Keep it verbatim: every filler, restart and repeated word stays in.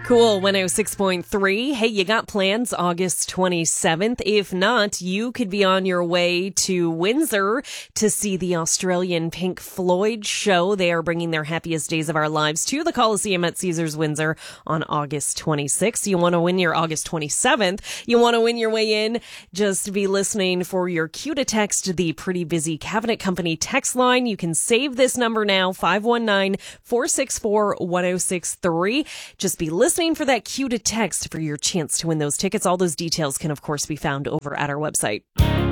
Cool, one oh six point three. Hey, you got plans August twenty-seventh? If not, you could be on your way to Windsor to see the Australian Pink Floyd show. They are bringing their Happiest Days of Our Lives to the Coliseum at Caesars Windsor on August twenty-sixth. You want to win your August twenty-seventh. You want to win your way in? Just be listening for your cue to text the Pretty Busy Cabinet Company text line. You can save this number now, five one nine, four six four, one oh six three. Just be listening for that cue to text for your chance to win those tickets. All those details can, of course, be found over at our website.